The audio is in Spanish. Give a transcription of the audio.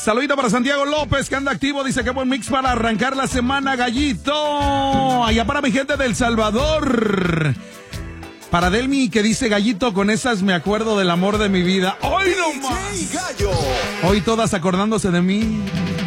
Saludito para Santiago López, que anda activo. Dice que buen mix para arrancar la semana, Gallito. Allá para mi gente del Salvador. Para Delmi, que dice Gallito, con esas me acuerdo del amor de mi vida. ¡Hoy no más! Hoy todas acordándose de mí.